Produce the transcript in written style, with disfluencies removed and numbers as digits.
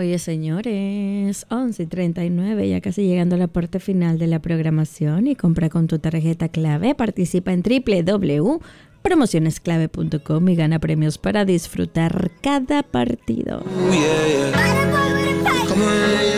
Oye, señores, 11:39, ya casi llegando a la parte final de la programación, y compra con tu tarjeta clave, participa en www.promocionesclave.com y gana premios para disfrutar cada partido. Yeah, yeah.